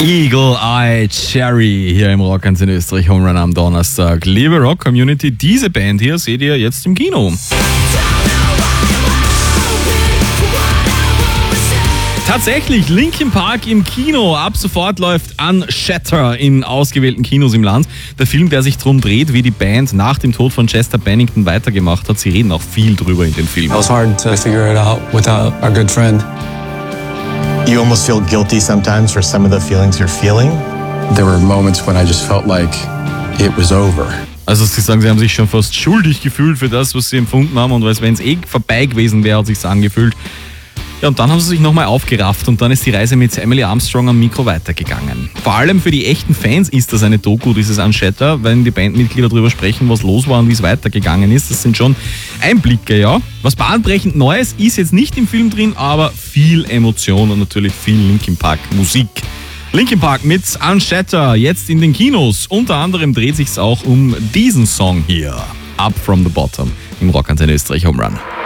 Eagle Eye Cherry hier im Rock in Österreich Home Run am Donnerstag. Liebe Rock Community, diese Band hier seht ihr jetzt im Kino. Tatsächlich, Linkin Park im Kino. Ab sofort läuft Unshatter in ausgewählten Kinos im Land. Der Film, der sich darum dreht, wie die Band nach dem Tod von Chester Bennington weitergemacht hat. Sie reden auch viel drüber in den Filmen. It was hard to figure it out without a good friend. You almost feel guilty sometimes for some of the feelings you're feeling. There were moments when I just felt like it was over. Also sie sagen, sie haben sich schon fast schuldig gefühlt für das, was sie empfunden haben. Und wenn es vorbei gewesen wäre, hat es sich angefühlt. Ja, und dann haben sie sich nochmal aufgerafft und dann ist die Reise mit Emily Armstrong am Mikro weitergegangen. Vor allem für die echten Fans ist das eine Doku, dieses Unshatter, wenn die Bandmitglieder darüber sprechen, was los war und wie es weitergegangen ist. Das sind schon Einblicke, ja. Was bahnbrechend Neues ist jetzt nicht im Film drin, aber viel Emotion und natürlich viel Linkin Park Musik. Linkin Park mit Unshatter, jetzt in den Kinos. Unter anderem dreht sich's auch um diesen Song hier. Up from the Bottom im Rock in Österreich Home Run.